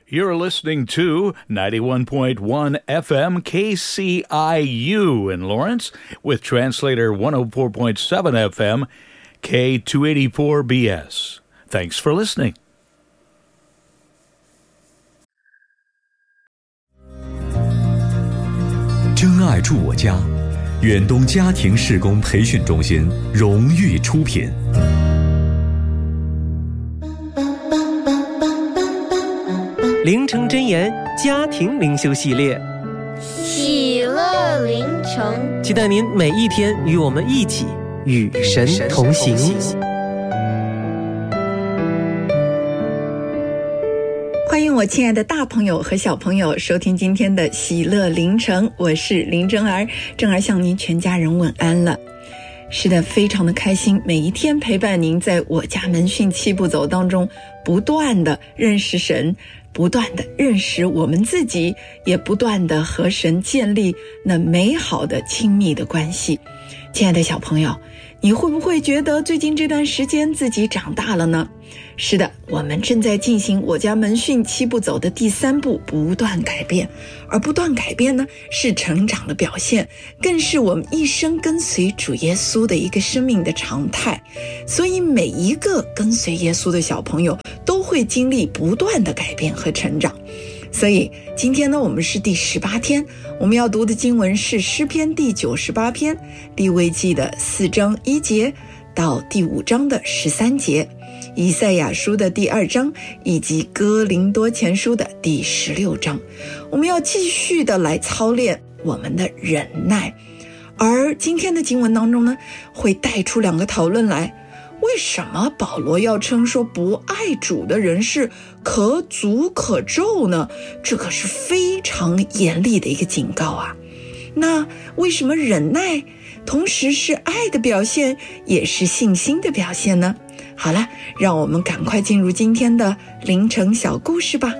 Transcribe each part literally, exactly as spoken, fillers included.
You're listening to ninety-one point one F M K C I U in Lawrence with translator one oh four point seven F M K two eighty-four B S. Thanks for listening. 真爱住我家，远东家庭事工培训中心荣誉出品。 灵城真言家庭灵修系列， 喜乐灵城， 期待您每一天与我们一起与神同行。 欢迎我亲爱的大朋友和小朋友收听今天的喜乐灵城，我是林真儿，真儿向您全家人问安了。是的，非常的开心，每一天陪伴您在我家门训七步走当中，不断的认识神，不断的认识我们自己，也不断的和神建立那美好的亲密的关系。亲爱的小朋友，你会不会觉得最近这段时间自己长大了呢？是的，我们正在进行我家门训七步走的第三步，不断改变。而不断改变呢，是成长的表现，更是我们一生跟随主耶稣的一个生命的常态。所以每一个跟随耶稣的小朋友都会经历不断的改变和成长。所以今天呢，我们是第十八天，我们要读的经文是诗篇第九十八篇，利未记的四章一节到第五章的十三节，以赛亚书的第二章，以及哥林多前书的第十六章。我们要继续的来操练我们的忍耐。而今天的经文当中呢，会带出两个讨论来。为什么保罗要称说不爱主的人是可诅可咒呢？这可是非常严厉的一个警告啊。那为什么忍耐同时是爱的表现，也是信心的表现呢？好了，让我们赶快进入今天的凌晨小故事吧。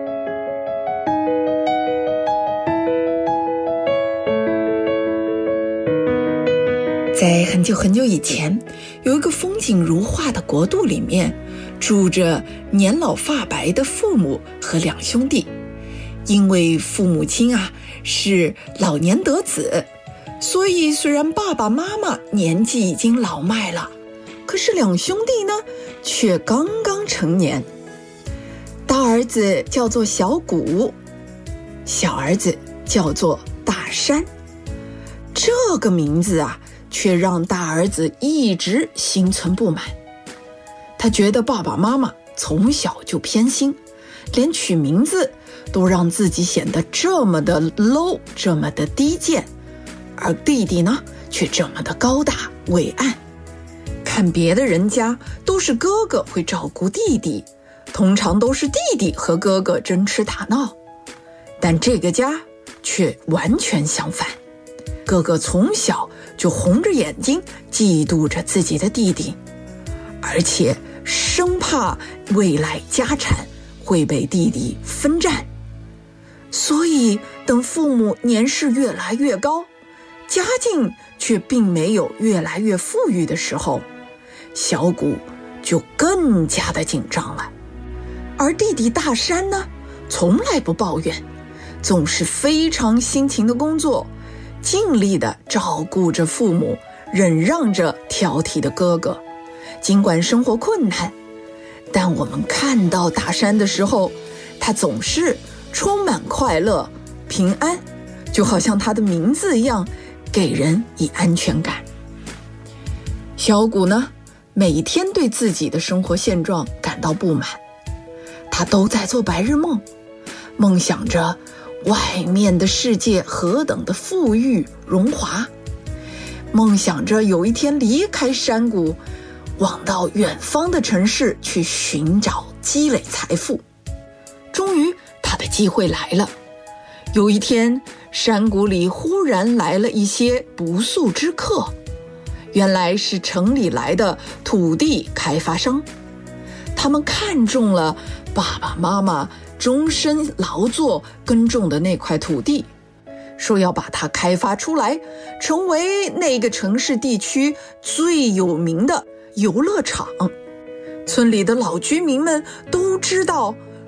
在很久很久以前，有一个风景如画的国度里面，住着年老发白的父母和两兄弟。因为父母亲啊是老年得子，所以虽然爸爸妈妈年纪已经老迈了，可是两兄弟呢却刚刚成年。大儿子叫做小谷，小儿子叫做大山。这个名字啊却让大儿子一直心存不满。他觉得爸爸妈妈从小就偏心，连取名字都让自己显得这么的 low， 这么的低贱，而弟弟呢却这么的高大伟岸。看别的人家都是哥哥会照顾弟弟，通常都是弟弟和哥哥争吃打闹，但这个家却完全相反。哥哥从小就红着眼睛嫉妒着自己的弟弟，而且生怕未来家产会被弟弟分占。所以等父母年事越来越高，家境却并没有越来越富裕的时候，小谷就更加的紧张了。而弟弟大山呢，从来不抱怨，总是非常辛勤的工作，尽力地照顾着父母，忍让着挑剔的哥哥。尽管生活困难，但我们看到大山的时候，他总是充满快乐平安，就好像他的名字一样，给人以安全感。小谷呢，每天对自己的生活现状感到不满，他都在做白日梦，梦想着外面的世界何等的富裕荣华，梦想着有一天离开山谷，往到远方的城市去寻找积累财富。终于他的机会来了。有一天，山谷里忽然来了一些不速之客，原来是城里来的土地开发商。他们看中了爸爸妈妈终身劳作耕种的那块土地，说要把它开发出来，成为那个城市地区最有名的游乐场。村里的老居民们都知道，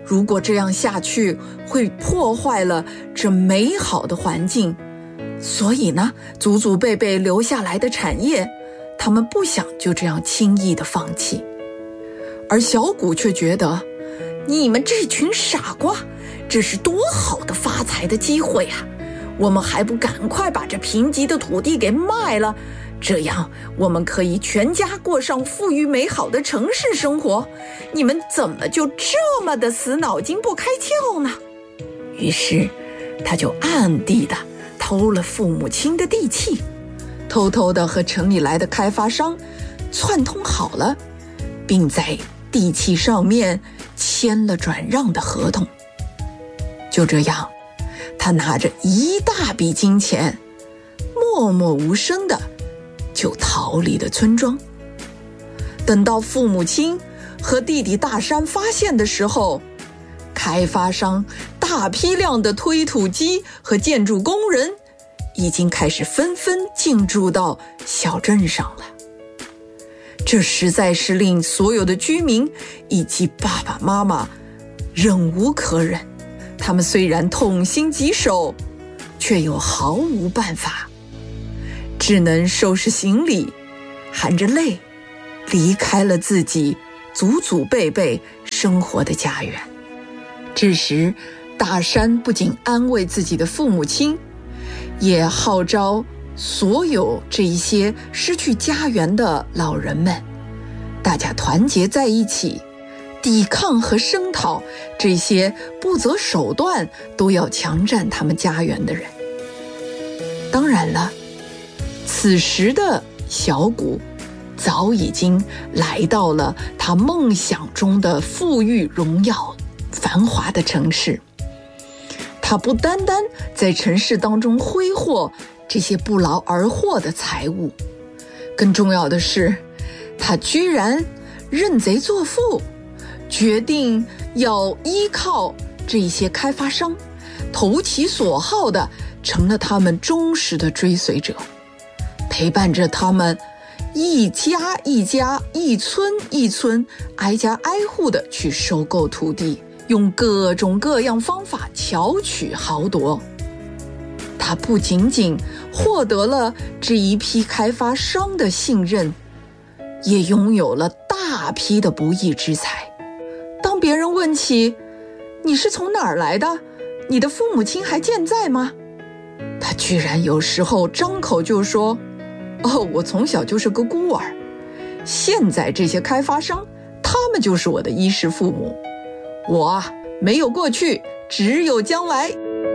如果这样下去，会破坏了这美好的环境。所以呢，祖祖辈辈留下来的产业，他们不想就这样轻易的放弃。而小谷却觉得，你们这群傻瓜，这是多好的发财的机会啊！我们还不赶快把这贫瘠的土地给卖了，这样我们可以全家过上富裕美好的城市生活。你们怎么就这么的死脑筋不开窍呢？于是他就暗地的偷了父母亲的地契，偷偷的和城里来的开发商串通好了，并在地契上面签了转让的合同。就这样，他拿着一大笔金钱，默默无声的就逃离了村庄。等到父母亲和弟弟大山发现的时候，开发商大批量的推土机和建筑工人已经开始纷纷进驻到小镇上了。这实在是令所有的居民以及爸爸妈妈忍无可忍，他们虽然痛心疾首，却又毫无办法，只能收拾行李，含着泪离开了自己祖祖辈辈生活的家园。这时，大山不仅安慰自己的父母亲，也号召所有这一些失去家园的老人们，大家团结在一起，抵抗和声讨这些不择手段都要强占他们家园的人。当然了，此时的小谷早已经来到了他梦想中的富裕荣耀繁华的城市。他不单单在城市当中挥霍这些不劳而获的财物，更重要的是，他居然认贼作父，决定要依靠这些开发商，投其所好的成了他们忠实的追随者，陪伴着他们一家一家、一村一村、挨家挨户的去收购土地，用各种各样方法巧取豪夺。他不仅仅获得了这一批开发商的信任，也拥有了大批的不义之财。当别人问起你是从哪儿来的，你的父母亲还健在吗？他居然有时候张口就说，哦，我从小就是个孤儿，现在这些开发商，他们就是我的衣食父母，我啊，没有过去，只有将来。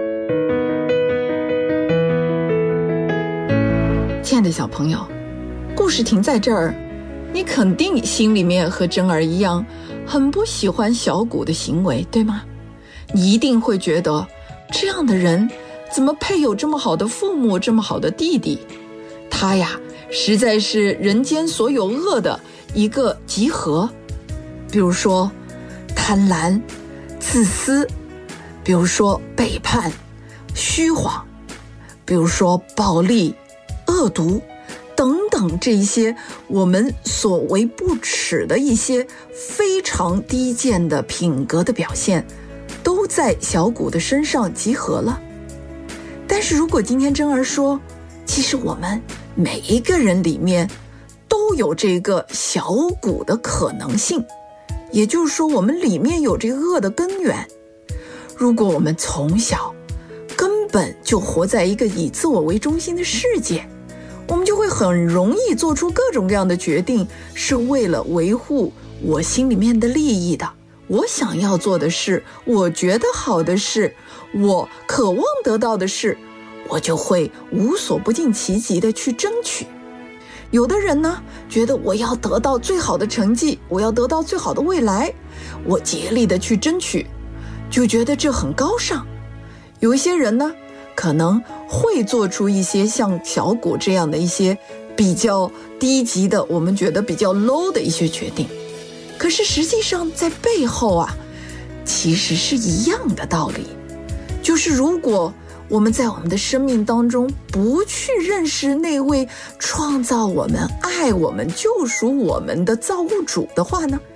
亲爱的小朋友，故事停在这儿，你肯定心里面和珍儿一样，很不喜欢小谷的行为，对吗？你一定会觉得，这样的人怎么配有这么好的父母，这么好的弟弟？他呀，实在是人间所有恶的一个集合。比如说贪婪、自私，比如说背叛、虚谎，比如说暴力、恶毒等等，这些我们所谓不耻的一些非常低贱的品格的表现，都在小谷的身上集合了。但是如果今天珍儿说，其实我们每一个人里面都有这个小谷的可能性，也就是说我们里面有这个恶的根源。如果我们从小根本就活在一个以自我为中心的世界，我们就会很容易做出各种各样的决定，是为了维护我心里面的利益的。我想要做的事，我觉得好的事，我渴望得到的事，我就会无所不尽其极的去争取。有的人呢，觉得我要得到最好的成绩，我要得到最好的未来，我竭力的去争取，就觉得这很高尚。有一些人呢，可能会做出一些像小谷这样的一些比较低级的，我们觉得比较 low 的一些决定。可是实际上在背后啊，其实是一样的道理，就是如果我们在我们的生命当中不去认识那位创造我们、爱我们、救赎我们的造物主的话呢，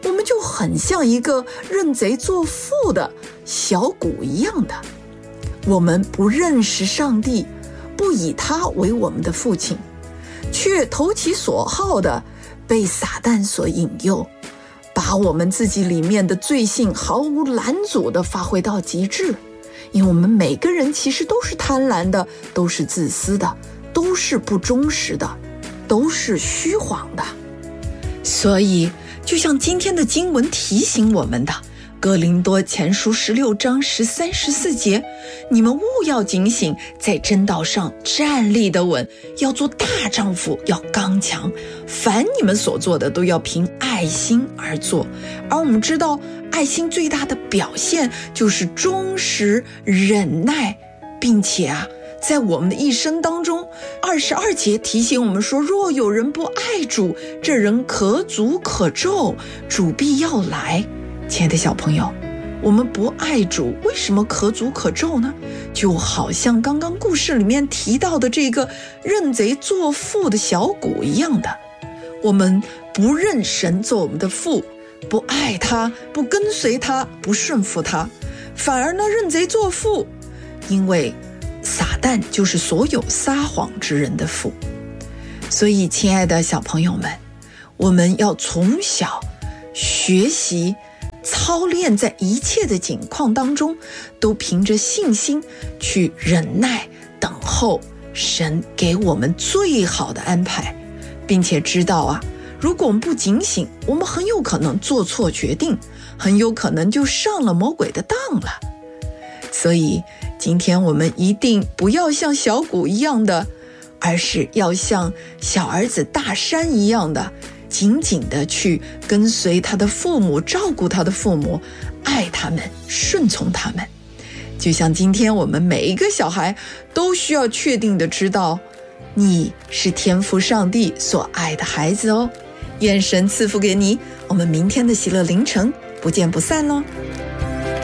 我们就很像一个认贼作父的小谷一样的。我们不认识上帝，不以他为我们的父亲，却投其所好的被撒旦所引诱，把我们自己里面的罪性毫无拦阻地发挥到极致。因为我们每个人其实都是贪婪的，都是自私的，都是不忠实的，都是虚晃的。所以就像今天的经文提醒我们的，哥林多前书十六章十三十四节，你们务要警醒，在真道上站立得稳，要做大丈夫，要刚强，凡你们所做的都要凭爱心而做。而我们知道爱心最大的表现就是忠实忍耐，并且啊在我们的一生当中，二十二节提醒我们说，若有人不爱主，这人可诅可咒，主必要来。亲爱的小朋友，我们不爱主，为什么可诅可咒呢？就好像刚刚故事里面提到的这个认贼作父的小谷一样的，我们不认神做我们的父，不爱他，不跟随他，不顺服他，反而呢认贼作父，因为撒旦就是所有撒谎之人的父。所以亲爱的小朋友们，我们要从小学习操练，在一切的境况当中都凭着信心去忍耐等候神给我们最好的安排，并且知道啊，如果我们不警醒，我们很有可能做错决定，很有可能就上了魔鬼的当了。所以今天我们一定不要像小谷一样的，而是要像小儿子大山一样的，紧紧的去跟随他的父母，照顾他的父母，爱他们，顺从他们。就像今天我们每一个小孩都需要确定的知道，你是天父上帝所爱的孩子哦。愿神赐福给你，我们明天的喜乐凌晨不见不散咯。